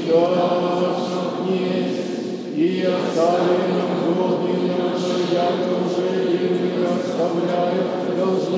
всегда есть, и оставим годы наши, як уже и мы оставляем, должны